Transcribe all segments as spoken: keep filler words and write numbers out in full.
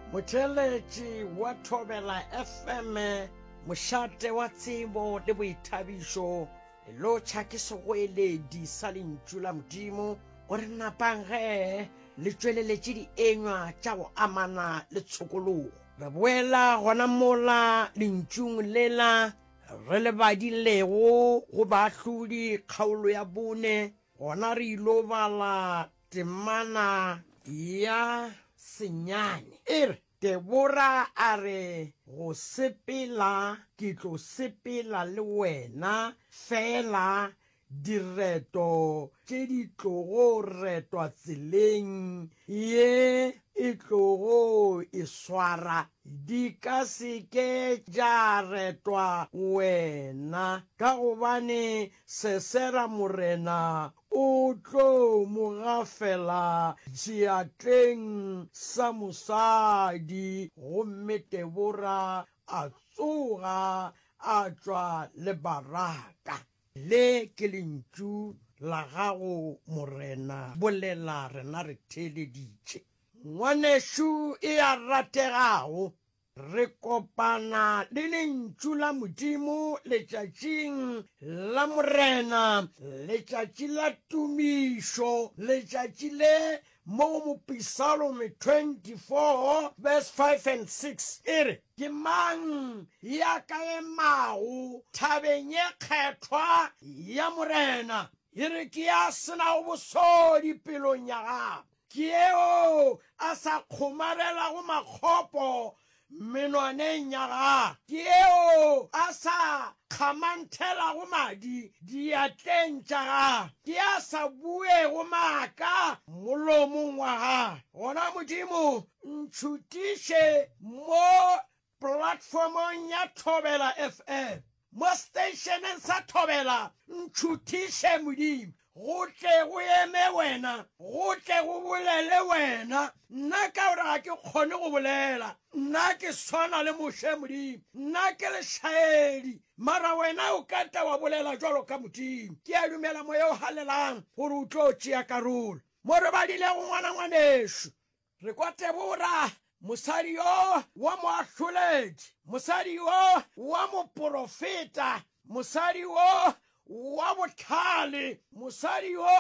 motheletši wa Thobela F M, mošate wa tsebo le boithabišo, lo tšhakisogoeledi sa lentšu la Modimo gore napang ge le tšweleletše di enywa tša go amana le tshokologo. Re boela gona mola lentšung lela re le badilego go baahlodi kgaolo ya bone, gona re ilo bala temana ya senyane. Ere Debora a re go sepela ke tlo sepela le wena, fela direto tše di tlogo retwa tseleng ye e tlogo e swara di ka seke ja retwa wena, ka gobane sesera morena o tlo mogafela seatleng sa mosadi. Gomme Debora a tsoga a tšwa le baraka. Le ke lentšu la gago morena, bolela rena re theeleditše. Ngwanešo e a rategago, re kopana le lentšu la Modimo letšatšing la morena, letšatši la tumišo, letšatši le mo mo Psalm twenty-four verse five and six. Ere ke mang ya ka emago thabeng ye kgethwa ya morena, ere ke ya senago bosodi pelong ya gago, ke eo a sa kgomarelago makgopo menwaneng ya gago, ke eo a sa kgamanthelago madi diatleng tša gago, ke a sa buego maaka molomong wa gago. Gona Modimo ntšhutiše mo platformong ya Thobela F M, mo stationeng sa Thobela, ntšhutiše Modimo go tle go eme wena, go tle go bolele wena. Nna ka gore ga ke kgone go bolela, nna ke swana le Moše Modimo, nna ke lešaedi, mara wena o ka tla wa bolela jwalo ka Modimo. Ke a dumela moya o halelang gore o tlo tšea karolo mo re badilego ngwana ngwanešo. Re kwa Debora, mosadi yo wa moahloledi, mosadi yo wa moprofeta, mosadi yo wa botlhale, mosadi yo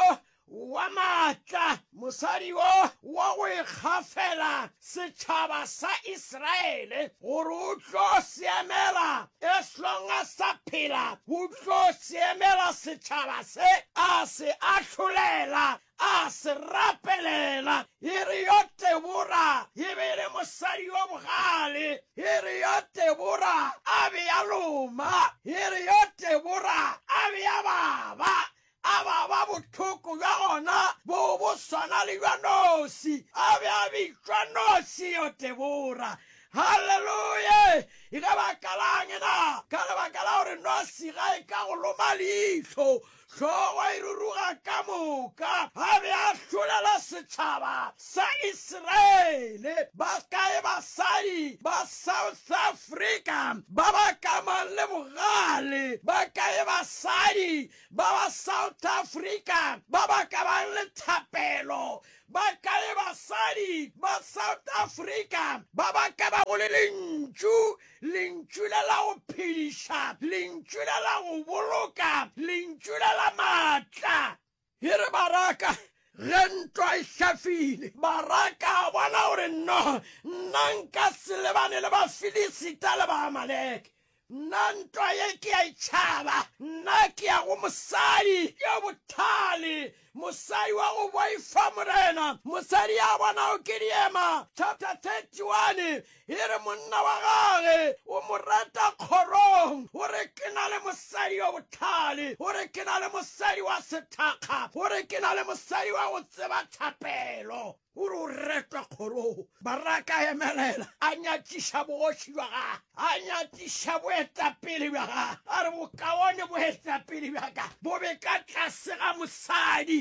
wa maatla, mosadi wo wa go ikgafela setšhaba sa Israele gore o tlo seemela as long as sa phela, o tlo seemela setšhaba se, a se ahlolela, a se rapelela. Ere yo Debora e bele mosadi yo bogale, ere yo Debora a be a loma, ere yo Debora a be a baba, a baba bothoko bja gona bo bo swana le bja nosi, a be a bitšwa nosi yo Debora. Hallelujah! E ka baka lang ena, ka lebaka la gore nosi ga e ka go loma leihlo, hlogo e ruruga ka moka, a be a hlolela setšhaba sa Israele. Ba kae basadi ba South Africa ba ba kamang le bogale, ba kae basadi ba ba South Africa ba ba kamang le thapelo, ba kae basadi ba South Africa ba ba ka ba go le lentšu, lentšu le la go phediša, lentšu le la go boloka, lentšu le la maatla. Ere baraka ge ntwa e hlafile, baraka a bona gore no, nna nka se lebane le Bafilisita le Baamaleke, nna ntwa ye ke a itšhaba, nna ke ya go mosadi ya bothale, mosadi wa go boifa morena, mosadi ya bona o ke diema chapter thirty-one. Ere monna wa gage o mo rata kgorong, gore ke na le mosadi yo bothale, gore ke na le mosadi wa sethakga, gore ke na le mosadi wa go tseba thapelo, gore o retwa kgorong. Baraka emelela a nyatiša bogoši bja ga, a nyatiša boetapele bja ga, a re bokaone boetapele bja ka bo be ka tlase ga mosadi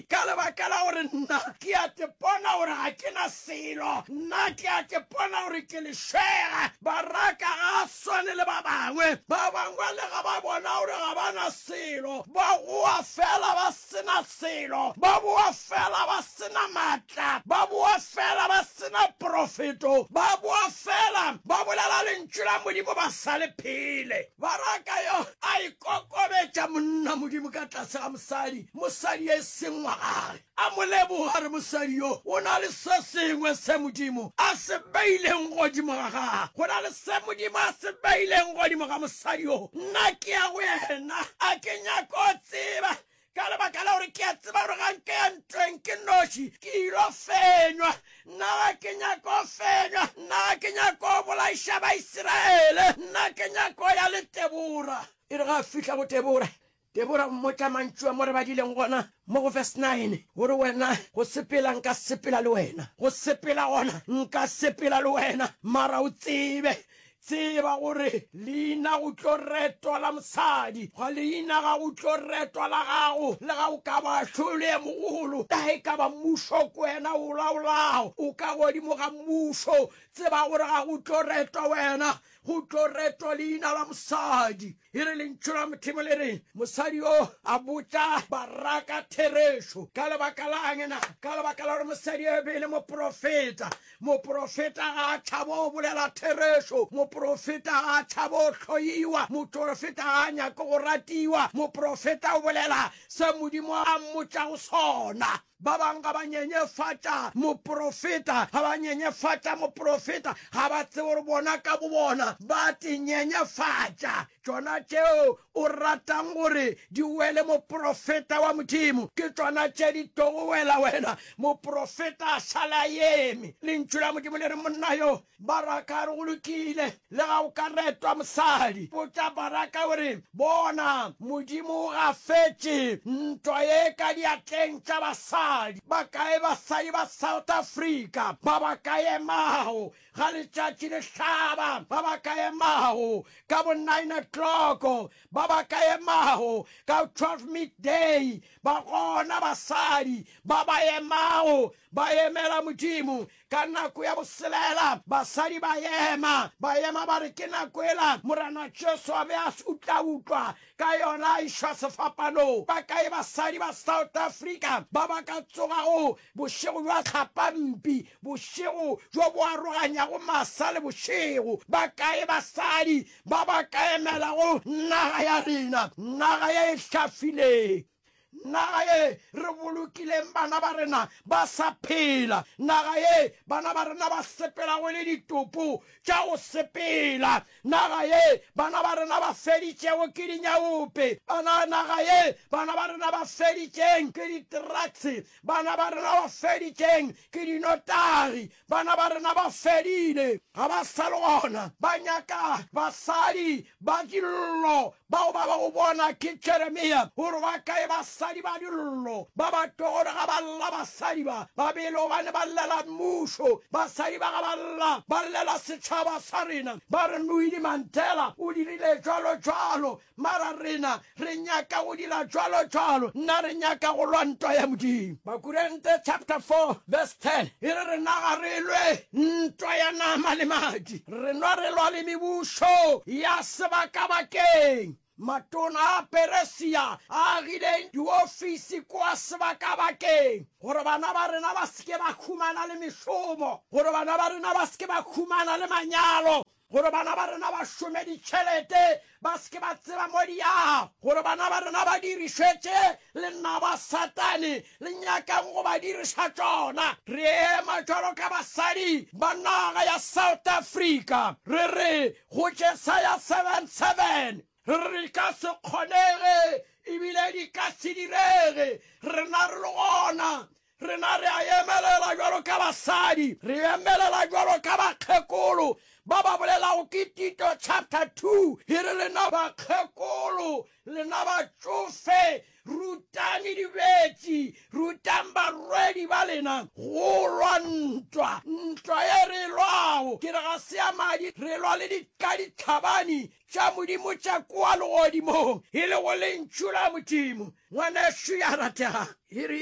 ka lebaka la gore nna ke a te pona gore ga ke na selo, nna ke a te pona gore ke lešega. Baraka ga a swane le ba bangwe, ba bangwe le ga ba bona gore ga ba na selo, ba goa fela ba sena selo, ba boa fela ba sena matla, ba boa fela ba sena profeto, ba boa fela ba bolela lentswe la Modimo ba sale phele. Baraka yo a ikokobetša monna Modimo ka tlase ga mosadi, mosadi e seng wa gage, a mo leboga re mosadi yo o na le se sengwe se Modimo a se beileng godimo ga gage, go na le se Modimo a se beileng godimo ga mosadi yo. Nna ke ya go yena, a ke nyaka o tseba ka lebaka la gore ke a tseba gore ga nke ya ntweng ke noši ke ilo fenywa. Nna ga ke nyaka o fenywa, nna ga ke nyaka o bolaiša Baiseraele, nna ke nyaka o ya le Tebora. E re ga a fitlha go Tebora, Tebora mmotša mantšu a mo re badileng gona mo go verse nine gore wena go sepela nka sepela le wena, go sepela gona nka sepela le wena, mara o tsebe tseba gore leina go tlo retwa la mosadi, ga leina ga go tlo retwa la gago le ga o ka ba hlole e mogolo, ta e ka ba mmušo ko wena o laolao, o ka godimo ga mmušo. Tseba gore ga go tlo retwa wena, go tlo retwa leina la mosadi. E re lentšu la Modimo le reng mosadi o a botša Baraka Therešo ka lebaka la angena, ka lebaka la gore mosadi e be le moprofeta, moprofeta ga a tšhaba o bolela Therešo, moprofeta ga a tšhaba o hloiwa, moprofeta ga a nyaka go ratiwa, moprofeta o bolela se Modimo a mmotša go sona. Ba bang ga ba nyenyefatša moprofeta, ga ba nyenyefatša moprofeta, ga ba tsebe gore bona ka bo bona ba te nyenyefatša. Tšona tšeo o ratang gore di wele moprofeta wa Modimo ke tšona tše di togo wela wena, moprofeta a šala eme. Lentšu la Modimo le re monna yo Baraka re go lokile le ga o ka retwa mosadi, botša Baraka gore bona Modimo o ga fetše ntwa ye ka diatleng tša basadi, ba kae basadi ba South Africa ba ba ka emago ga letšatši le hlaba, ba ba ka emago ka bo nine o'clock, ba ba ka emago ka twelve midday, ba gona basadi ba ba emago ba emela Modimo ka nako ya boselela. Basadi ba ema ba ema ba re ke nako ela Morana Jesu a be a utlwa-utlwa ka yona išwa sefapano. Ba kae basadi ba South Africa ba ba ka tsogago bošego jwa tlhapampi, bošego jo bo aroganyago masa le bošego. Ba kae basadi ba ba ka emelago naga ya rena, naga ya e hlafileng, naga ye re bolokileng bana ba rena ba sa phela, naga ye bana ba rena ba sepelago le ditopo tša go sepela, naga ye bana ba rena ba feditšego ke dinyaope, naga ye bana ba rena ba feditšeng ke ditraksi, bana ba rena ba feditšeng ke dinotagi, bana ba rena ba fedile ga ba sa le gona. Ba nyaka basadi ba dillo bao ba ba go bona ke Jeremia gore ba kae basadi ba dillo ba ba togore ga ba lla basadi ba ba belo ba ne ba llela mmušo, basadi ba ga ba lla ba llela setšhaba sa rena, ba re Noidi Mandela o dirile jalo-jalo, mara rena re nyaka go dira jalo-jalo, nna re nyaka go lwa ntwa ya Modimo. Bakorinte chapter four verse ten e re re naga re lwe ntwa ya nama le madi, re nwa re lwa le mebušo ya sebakabakeng. Matona a Peresia a agileng diofisi kwa sebakabakeng gore bana ba rena ba seke ba khumana le mešomo, gore bana ba rena ba seke ba khumana le manyalo, gore bana ba rena ba šome ditšhelete ba seke ba tseba mo diago, gore bana ba rena ba dirišetše le nna ba Satane le nyakang go ba diriša tšona. Re ema jalo ka basadi ba naga ya South Africa, re re go Jesaya seven seven re ka se kgonege ebile di ka se direge, rena re le gona, rena re a emelela jalo ka basadi, re emelela jalo ka bakgekolo ba ba bolelago ke Tito chapter two e re lena bakgekolo lena batsofe rutani dibetši, rutang barwedi ba lena go lwa ntwa, ntwa ye re lwago ke re ga se ya madi, re lwa le ka ditlhabani tša Modimo tša kua legodimong e le go lentšu la Modimo. Ngwaneso ya ratega e re yo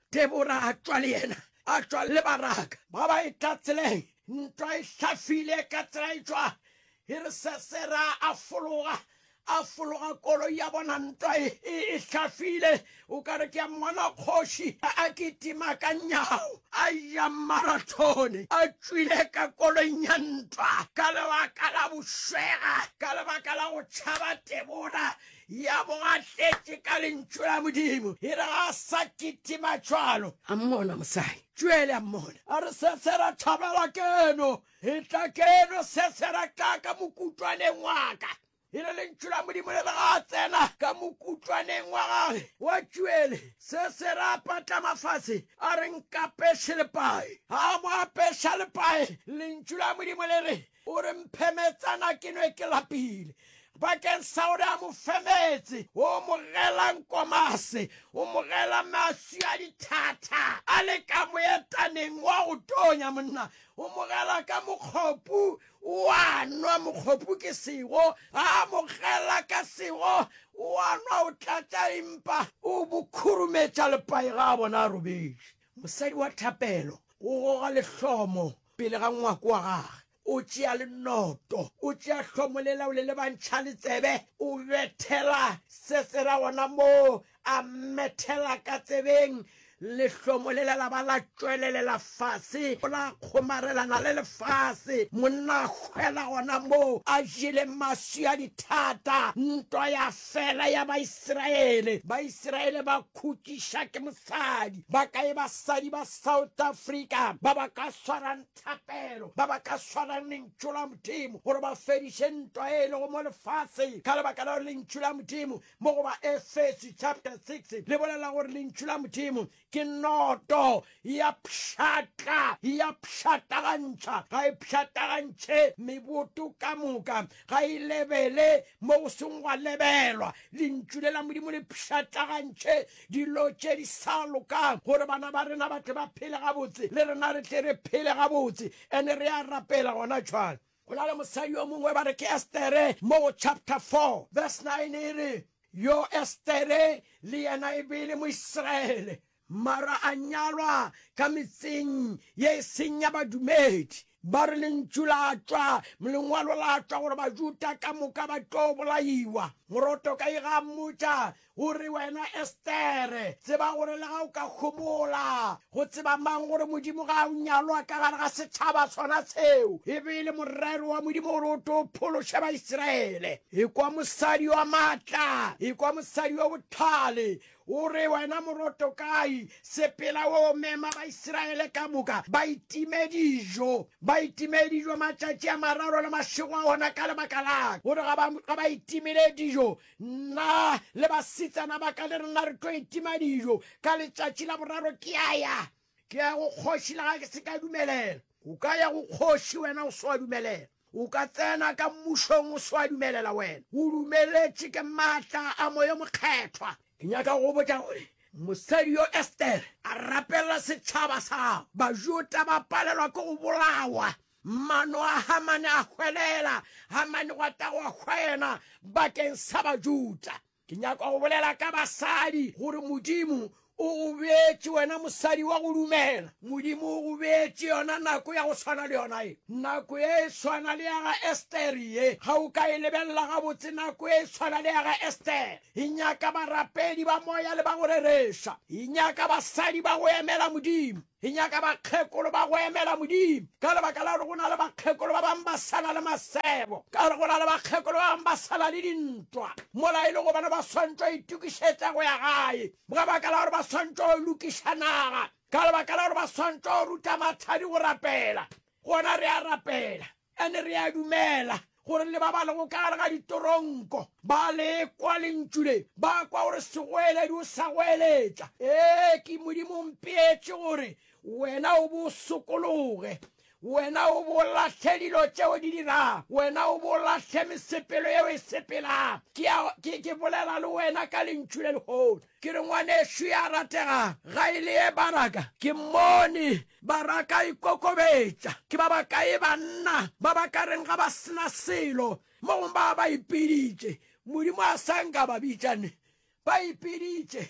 Debora a tswa le yena a tswa le Baraka ba ba itatseleng ntwa e hlafile ka tsela e tswa e re Sisera a fologa a fologa koloi ya bona ntwa e hlafile o ka re ke a mmona kgoši a kitima ka nyao a ya marathone a tswile ka koloing ya ntwa ka lebaka la bošwega ka lebaka la go tšhaba Debora ya bogatletše ka lentšu la Modimo e re ga sa kitima tšwalo a mmona mosadi tšwele a mmona a re Sisera thabela keno e tla keno Sisera tla ka mokutlwaneng wa ka e le lentšu la Modimo le ga tsena ka mokutlwaneng wa gage wa tšwele Sisera a pata mafase a re nkapeše lepae a mo apeša lepae lentšu la Modimo le re o re mphemetsana ke nwe ke lapile bakeng sa gore a mo femetse o mo gela nkomase o mo gela maswi a dithata a le ka moetaneng wa go tonya monna o mo gela ka mokgopu wa nwa mokgopu ke sego a mo gela ka sego wa nwa o tlatša impa o bokhurumetša lepae ga a bona a robešo mosadi wa thapelo o goga lehlomo pele ga ngwako wa gage o tšea lenoto o tšea hlomo le lao le le bantšha letsebe o bethela Sisera gona mo a methela ka tsebeng lehlomo le le la ba la tšwelelela fase o la kgomarelana le lefase monna a hwela gona mo a jele maswi a dithata ntwa ya fela ya Baiseraele Baiseraele ba khutiša ke mosadi ba kae basadi ba South Africa ba ba ka swarang thapelo ba ba ka swarang lentšu la Modimo gore ba fediše ntwa e le go mo lefase ka lebaka la gore lentšu la Modimo mo go ba Efeso chapter six le bolela gore lentšu la Modimo ke noto ya pšhatla ya pšhatagantšha ga e pšhatagantšhe meboto ka moka ga e lebele mo go seng gwa lebelwa lentšu le la Modimo le pšhatagantšhe dilo tše di sa lokang gore bana ba rena batho ba phele gabotse le rena re tle re phele gabotse ande re a rapela gona tšhwana go na le mosadi yo mongwe ba re ke Estere mo go chapter four verse nine e re yo Estere le yena e be le Moiseraele mara a nyalwa ka metseng ye e seng ya badumedi ba re lentšu la tswa lengwalo la tswa gore Bajuda ka moka ba tlo bolaiwa moroto ka e ga mmotša gore wena Estere tseba gore le ga o ka gomola go tseba mang gore Modimo ga o nyalwa ka gare ga setšhaba sona seo e be le morero wa Modimo gore o tlo phološe Baiseraele e kwa mosadi wa maatla e kwa mosadi wa bothale o re wena moroto kae sepela o mema Baiseraele ka moka ba itime dijo ba itime dijo matšatši a mararo le mašego a ona ka lebaka laka gore ga ba itimile dijo nna le basetsana ba ka le rena re tlo itima dijo ka letšatši la boraro ke aya ke ya go kgoši le ga ke se ka dumelela o ka ya go kgoši wena o se wa dumelela o ka tsena ka mmušong o se wa dumelela wena o dumeletše ke maatla a moya mokgethwa ke nyaka go botša gore mosadi yo Estere a rapelela setšhaba sa Bajuda ba palelwa ke go bolawa mano a Hamane a hwelela Hamane wa ta wa hwena bakeng sa Bajuda ke nyaka go bolela ka basadi gore Modimo o go beetše wena mosadi wa go dumela Modimo o go beetše yona nako ya go tshwana le yona e nako e e tshwana le ya ga Estere ye ga o ka e lebelela gabotse nako e e tshwana le ya ga Estere e nyaka barapedi ba moya le ba go rereša e nyaka basadi ba go emela Modimo e nyaka bakgekolo ba go emela Modimo ka lebaka la gore go na le bakgekolo ba bangwe ba sala le masebo ka gore go na le bakgekolo ba bangwe ba sala le dintwa mola e le go bana ba swantšwa itukišetša go ya gae ka baka la gore ba swantšwa go lokiša naga ka lebaka la gore ba swantšwa go ruta mathadi go rapela gona re a rapela ande re a dumela gore le ba ba lego ka gare ga ditoronko ba lekwa lentšule ba kwa gore segweledi o sa goeletša ee ke Modimo mpeetše gore wena o bo sokologe wena o bo latlhe dilo tšeo di dirang wena o bo latlhe mesepelo yeo e sepelang ke bolela le wena ka lentšule legolo ke re ngwanešo ya rategang ga e le ye Baraka ke mmone Baraka e kokobetša ke ba bakae banna ba ba ka reng ga ba sena selo mo gongwe ba ba ipiditše Modimo a sa nka ba bitšane ba ipiditše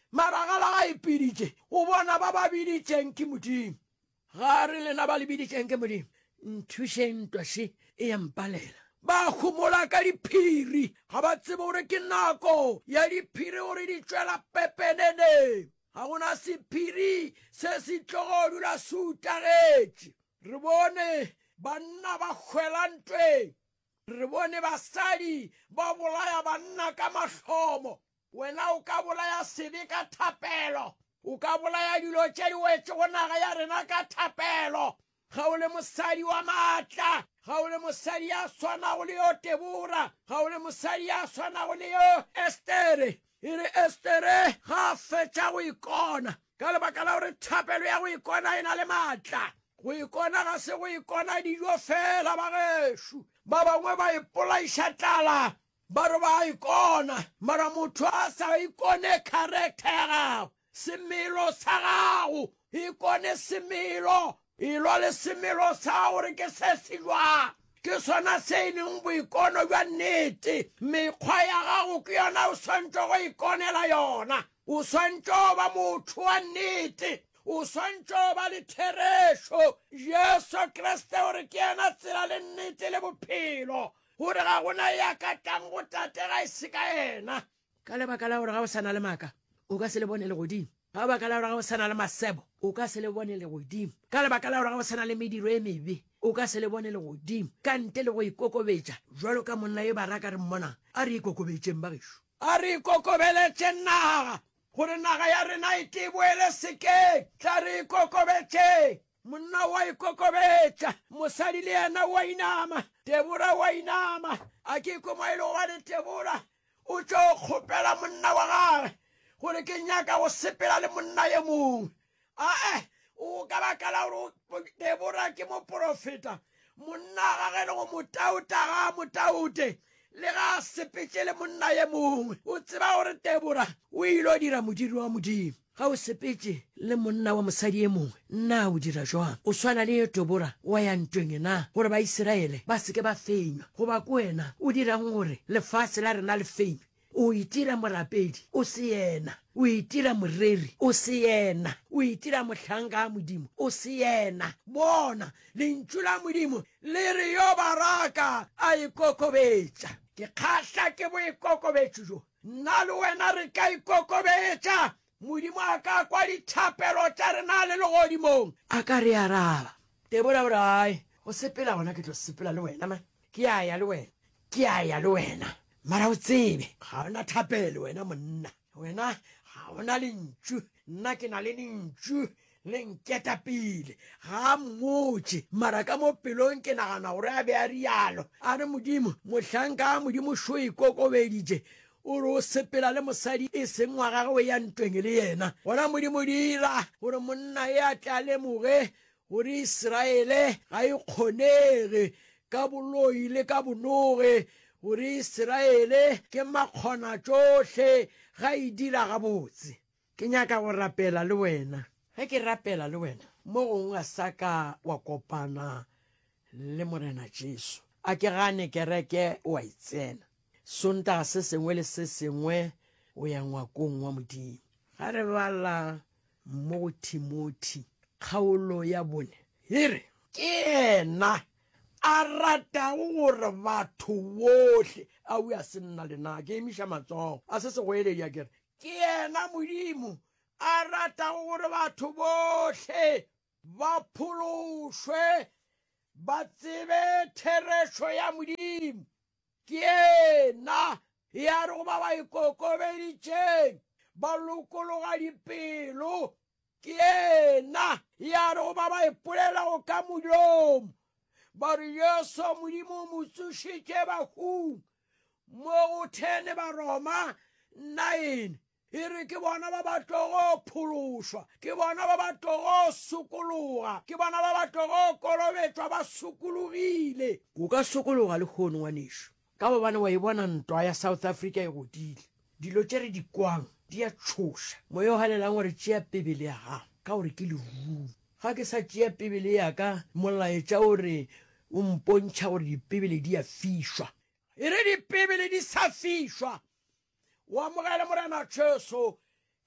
maragala ga ipiditše o bona ba ba biditšeng ke modimo ga re lena ba le biditšeng ke modimo nthušeng ntwashe e ya mpalela ba humola ka diphiri ga ba tsebe gore ke nako ya diphiri gore di tšwela pepenene ga gona sephiri se se tlogo dula se utagetše re bone banna ba hwela ntweng re bone basadi ba bolaya banna ka mahlomo wena o ka bolaya sebe ka thapelo o ka bolaya dilo tše di wetse go naga ya rena ka thapelo ga o le mosadi wa maatla ga o le mosadi ya swanego le yo Tebora ga o le mosadi ya swanego le yo Estere e re Estere ga a fetša go ikona ka lebaka la gore thapelo ya go ikona e na le maatla go ikona ga se go ikona dijo fela bagešo ba bangwe ba ipolaiša tlala ba re ba ikona mara motho a sa ikone character ya gago semelo sa gago ikone semelo ilo le semelo sa gore ke se silwa ke sona se e leng boikono jwa nnete mekgwa ya gago ke yona o swantse go ikonela yona o swantse go ba motho wa nnete o swantse go ba le therešo Jesu Kriste gore ke yena tsela le nnete le bophelo gore ga gona ya katang go tate ga e se ka ena ka lebaka la gore ga o sana le maaka o ka se le bone le godimo ga baka la gore ga o sana le masebo o ka se le bone le godimo ka lebaka la gore ga o sana le mediro e mebe o ka se le bone le godimo ka nte le go ikokobetša jwalo ka monna yo baraka re mmona a re ikokobetšeng bagešo a re ikokobeletšeng naga gore naga ya rena e teboele sekeng tla re ikokobetšeng monna wa ikokobetša mosadi le yena wa inama Tebora wa inama a ke ikomo e le go ba le Tebora o tšo kgopela monna wa gage gore ke nyaka go sepela le monna ye mongwe ae o ka baka la gore Tebora ke moprofeta monna gage le go motauta ga motaute le ga sepetše le monna ye mongwe o tseba gore Tebora o ile o dira modiri wa modimo ga o sepetše le monna wa mosadi ye mongwe nna o dira jwang o swana le Tebora wa ya ntweng na gore baiseraele ba seke ba fenywa goba ko wena o dirang gore lefatshe la rena le fenywe o itira morapedi o se yena o itira moreri o se yena o itira motlhanka a modimo o se yena bona lentšu la modimo le re yo baraka a ikokobetša ke kgahla ke boikokobetšo jo nna le wena re ka ikokobetša modimo a ka kwa dithapelo tša rena le legodimong a ka re araba Tebora gore ai go sepela gona ke tlo sepela le wena man ke a ya le wena ke a ya le wena mara o tsebe ga ona thapelo wena monna wena ga ona lentšu nna ke na le lentšu le nketa pele ga mmotse mara ka mo pelong ke nagana gore a be a rialo a re modimo mohlanka a modimo šo ikokobeditše o re o sepela le mosadi e seng wa gage o ya ntweng le yena gona modimo dira gore monna e a tla lemoge gore Iseraele ga e kgonege ka boloi le ka bonoge gore Iseraele ke makgona tšohle ga e dira gabotse ke nyaka go rapela le wena ge ke rapela le wena mo gongwe a saka wa kopana le morena Jesu a ke gane kereke wa itsena sontaga se sengwe le se sengwe o ya ngwakong wa modimo ga re bala mo go Timoti kgaolo ya bone ere ke ena a ratago gore batho bohle a o ya se nna le nna ke emiša matsogo a se se go eledi a kere ke ena modimo a ratago gore batho bohle ba phološwe ba tsebe therešo ya modimo ke ena ya re go ba ba ikokobeditšeng ba lokologa dipelo ke ena ya re go ba ba ipolelago ka modumo ba re Yesu modimo o mo tsošitše bakung mo go ten Baroma nine e re ke bona ba ba tlogo phološwa ke bona ba ba tlogo sokologa ke bona ba ba tlogo kolobetšwa ba sokologile o ka sokologa le kgono ngwanešo ka bobane wa e bona ntwa ya South Africa e godile dilo tše re di kwang di a tšhoša moyo halelang gore tšea pebele ya gago ka gore ke lerumo ga ke sa tšea pebele ya ka molaetša gore o mpontšha gore dipebele di a fišwa e re dipebele di sa fišwa wa mogele morena Jesu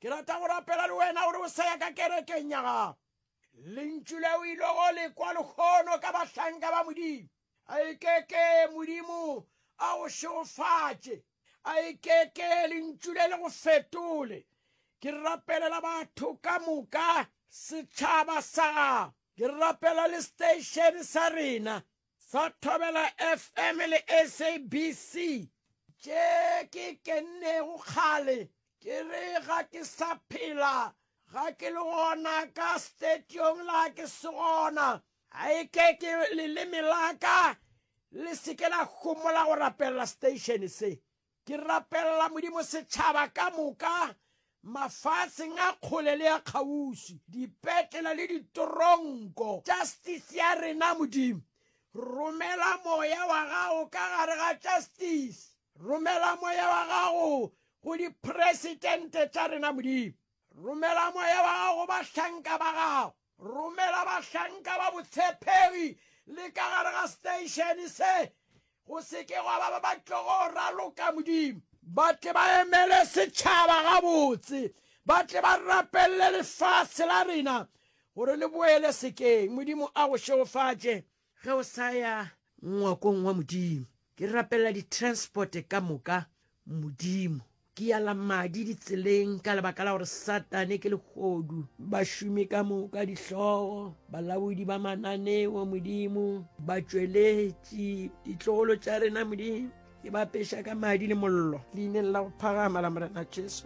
ke rata go rapela le wena gore o sa ya ka kerekeng ya gago lentšu le o ile go lekwa lekgono ka bahlanka ba modimo a ikeke modimo a go šegofatše a ikeke lentšu le le go fetole ke rapelela batho ka moka setšhaba sa gago ke rapela le station sa rena sa Thobela F M le S A B C tše ke kennego kgale ke re ga ke sa phela ga ke le gona ka stadium la ke se gona a ikeke leleme la ka le seke la gomola go rapela station se ke rapela modimo setšhaba ka moka mafatsheng a kgole le a kgauswi dipetlela le ditoronko justice ya rena modimo romela moya wa gago ka gare ga justice romela moya wa gago go di-presidente tša rena modimo romela moya wa gago bahlanka ba gago romela bahlanka ba botshepegi le ka gare ga station se go seke gwa ba ba batlogo raloka modimo ba tle ba emele setšhaba gabotse ba tle ba rapelle lefase la rena gore le boele sekeng modimo a go šegofatše ge o sa ya ngwakong wa modimo ke rapella di-transport ka moka modimo ke yala madi ditseleng ka lebaka la gore satane ke legodu ba šome ka moka dihlogo balaodi ba mananeo modimo ba tšweletše ditlogolo tša rena modimo ke ba peša ka madi le mollo leineng la go phagama la morena Jesu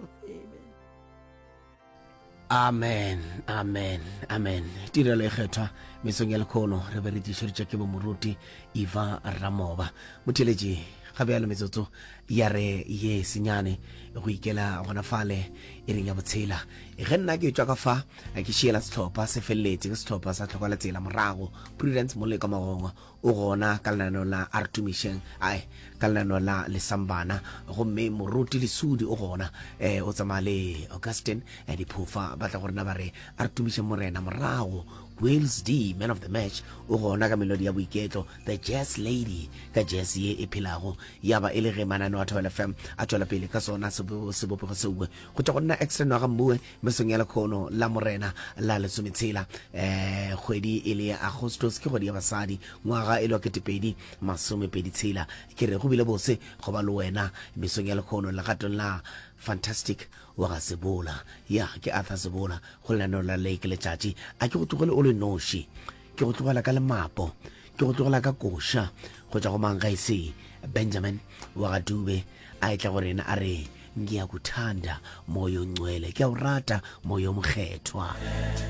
amen. Amen, amen, amen. Tirelo e kgethwa mesong ya lekgono re be re tišeditše ke bomoruti Eva Ramoba motheletši gabe ya le metsotso ya re ye senyane go ikela gona fale e reng ya botshela ge nna ke tšwa ka fa ke šiela setlhopha se feleletse ke setlhopha sa tlhoka la tsela morago Prudence Moleka Magongo o gona ka lenaneo la Artumission ai ka lenaneo la Lesambana gomme moruti Lesudi o gona eh o tsamaya le Augustine Diphofa ba tla gore na ba re Artumission morena morago Wales D man of the match o gona ka melodi ya boiketlo the jazz lady ka jazz ye e phelago ya ba e le ge manano a Thobela F M a tswela pele ka sona sebopego seuwe go tla go nna extra no ga mbue mesong ya lekgono la morena la lesometshela eh kgwedi e le Agostos ke kgwedi ya basadi ngwaga e le ke tepedi masomepedi tshela ke re go bile bose go ba le wena mesong ya lekgono la gatong la fantastic wa ga Sebola ya ke Arthur Sebola go lano la lake le tšatši a ke go tlogele o le noši ke go tlogela ka le mapo ke go tlogela ka koša go tša go mangaise Benjamin wa ga Dube a etla go rena a re ngiyakuthanda moyo ngcwele ke a o rata moyo mokgethwa